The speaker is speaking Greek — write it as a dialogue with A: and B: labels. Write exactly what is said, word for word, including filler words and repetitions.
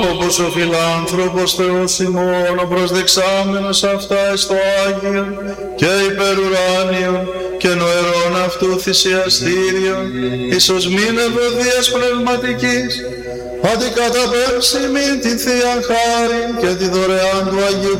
A: όπως ο φιλάνθρωπος Θεός ημών, ο προσδεξάμενος αυτά εις το Άγιον και υπερουράνιον και νοερών αυτού θυσιαστήριον, εις ως μην ευωδίας πνευματικής, αντικαταπέμψει μην την Θεία Χάριν και τη δωρεάν του Αγίου